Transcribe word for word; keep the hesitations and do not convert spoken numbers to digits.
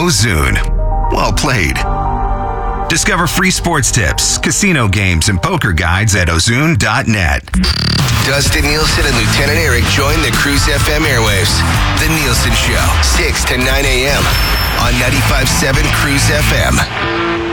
Ozoon. Well played. Discover free sports tips, casino games, and poker guides at ozoon dot net. Dustin Nielsen and Lieutenant Eric join the Cruise F M airwaves. The Nielsen Show, six to nine a.m. on ninety-five point seven Cruise F M.